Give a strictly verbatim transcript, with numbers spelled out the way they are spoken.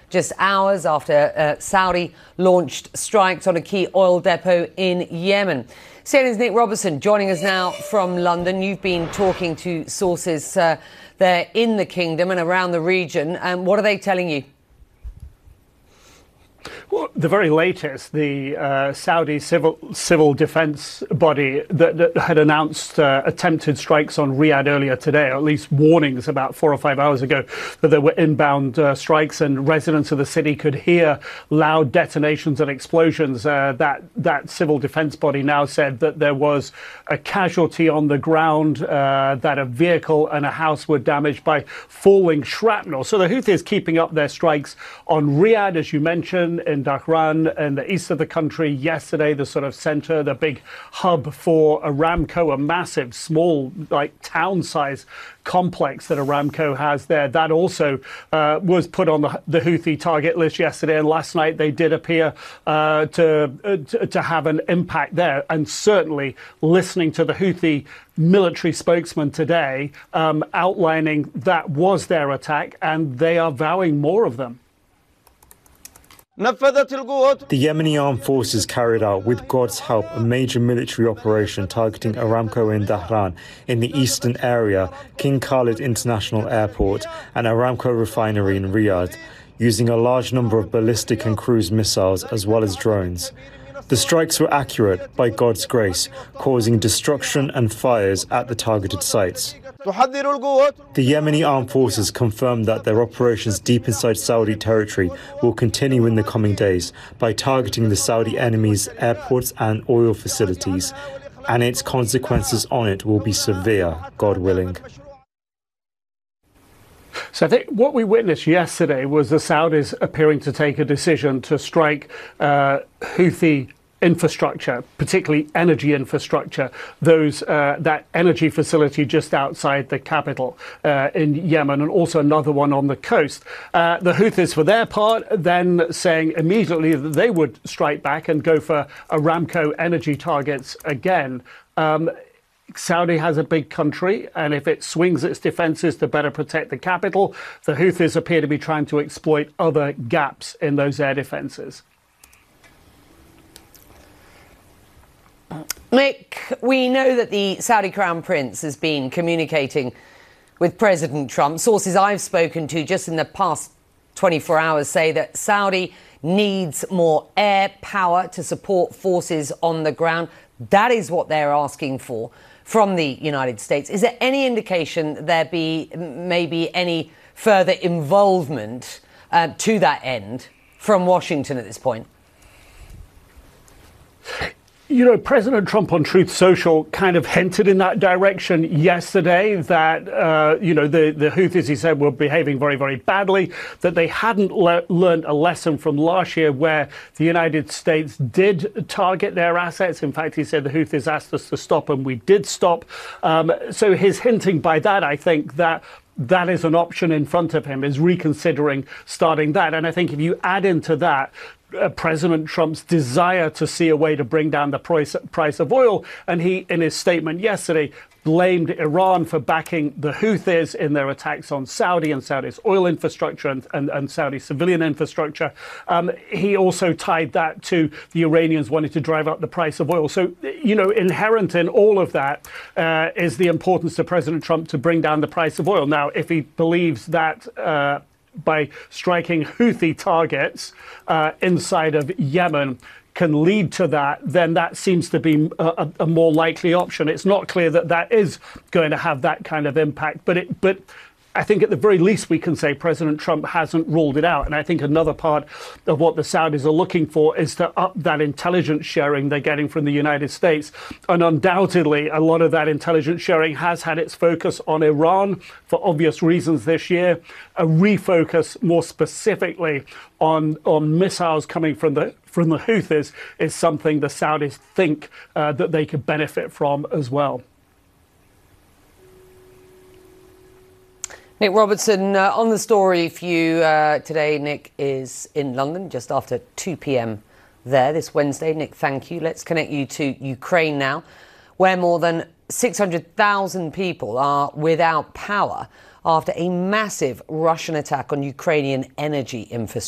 just hours after uh, Saudi launched strikes on a key oil depot in Yemen. C N N's Nick Robertson joining us now from London. You've been talking to sources uh, there in the kingdom and around the region. Um, what are they telling you? Well, the very latest, the uh, Saudi civil civil defense body that, that had announced uh, attempted strikes on Riyadh earlier today, or at least warnings about four or five hours ago that there were inbound uh, strikes, and residents of the city could hear loud detonations and explosions. Uh, that that civil defense body now said that there was a casualty on the ground, uh, that a vehicle and a house were damaged by falling shrapnel. So the Houthis keeping up their strikes on Riyadh, as you mentioned, in Dhahran, in the east of the country. Yesterday, the sort of center, the big hub for Aramco, a massive, small, like town-size complex that Aramco has there. That also uh, was put on the, the Houthi target list yesterday, and last night they did appear uh, to, uh, to to have an impact there. And certainly, listening to the Houthi military spokesman today, um, outlining that was their attack, and they are vowing more of them. The Yemeni armed forces carried out, with God's help, a major military operation targeting Aramco in Dhahran, in the eastern area, King Khalid International Airport, and Aramco refinery in Riyadh, using a large number of ballistic and cruise missiles as well as drones. The strikes were accurate, by God's grace, causing destruction and fires at the targeted sites. The Yemeni armed forces confirmed that their operations deep inside Saudi territory will continue in the coming days by targeting the Saudi enemies' airports and oil facilities, and its consequences on it will be severe, God willing. So I think what we witnessed yesterday was the Saudis appearing to take a decision to strike uh, Houthi infrastructure, particularly energy infrastructure, those uh, that energy facility just outside the capital uh, in Yemen, and also another one on the coast. Uh, the Houthis, for their part, then saying immediately that they would strike back and go for Aramco energy targets again. Um, Saudi has a big country, and if it swings its defences to better protect the capital, the Houthis appear to be trying to exploit other gaps in those air defences. Nick, we know that the Saudi Crown Prince has been communicating with President Trump. Sources I've spoken to just in the past twenty-four hours say that Saudi needs more air power to support forces on the ground. That is what they're asking for from the United States. Is there any indication there be maybe any further involvement uh, to that end from Washington at this point? You know, President Trump on Truth Social kind of hinted in that direction yesterday that, uh, you know, the, the Houthis, he said, were behaving very, very badly, that they hadn't le- learned a lesson from last year where the United States did target their assets. In fact, he said the Houthis asked us to stop and we did stop. Um, so his hinting by that, I think, that that is an option in front of him, is reconsidering starting that. And I think if you add into that Uh, President Trump's desire to see a way to bring down the price, price of oil, and he, in his statement yesterday, blamed Iran for backing the Houthis in their attacks on Saudi and Saudi's oil infrastructure and, and, and Saudi civilian infrastructure. Um, he also tied that to the Iranians wanting to drive up the price of oil. So, you know, inherent in all of that uh, is the importance to President Trump to bring down the price of oil. Now, if he believes that uh, by striking Houthi targets uh, inside of Yemen can lead to that, then that seems to be a, a more likely option. It's not clear that that is going to have that kind of impact, but it, but I think at the very least we can say President Trump hasn't ruled it out. And I think another part of what the Saudis are looking for is to up that intelligence sharing they're getting from the United States. And undoubtedly, a lot of that intelligence sharing has had its focus on Iran for obvious reasons this year. A refocus more specifically on, on missiles coming from the from the Houthis is something the Saudis think uh, that they could benefit from as well. Nick Robertson, uh, on the story for you uh, today. Nick is in London just after two p.m. there this Wednesday. Nick, thank you. Let's connect you to Ukraine now, where more than six hundred thousand people are without power after a massive Russian attack on Ukrainian energy infrastructure.